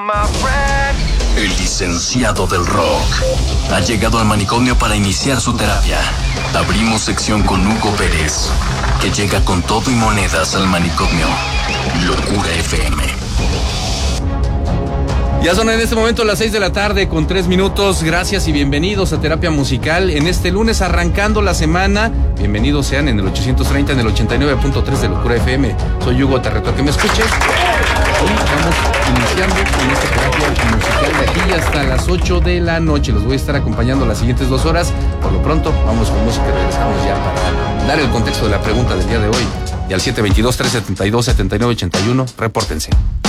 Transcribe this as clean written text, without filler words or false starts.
El licenciado del rock ha llegado al manicomio para iniciar su terapia. Abrimos sección con Hugo Pérez, que llega con todo y monedas al manicomio. Locura FM. Ya son en este momento las 6 de la tarde con 3 minutos. Gracias y bienvenidos a Terapia Musical. En este lunes arrancando la semana, bienvenidos sean en el 830, en el 89.3 de Locura FM. Soy Hugo, te reto a que me escuches. Y vamos iniciando con esta terapia musical de aquí hasta las 8 de la noche. Los voy a estar acompañando las siguientes 2 horas. Por lo pronto, vamos con música y regresamos ya para dar el contexto de la pregunta del día de hoy. Y al 722-372-7981, repórtense.